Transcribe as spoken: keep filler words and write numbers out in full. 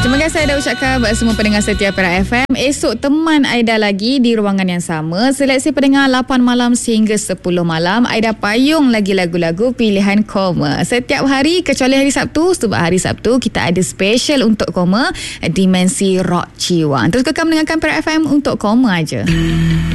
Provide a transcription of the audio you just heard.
Terima kasih Aida ucapkan buat semua pendengar setia Perak F M. Esok teman Aida lagi di ruangan yang sama. Seleksi pendengar lapan malam sehingga sepuluh malam. Aida payung lagi lagu-lagu pilihan Koma. Setiap hari kecuali hari Sabtu. Sebab hari Sabtu kita ada special untuk Koma, Dimensi Rock Ciwang. Terus kekal mendengarkan Perak F M untuk Koma aja.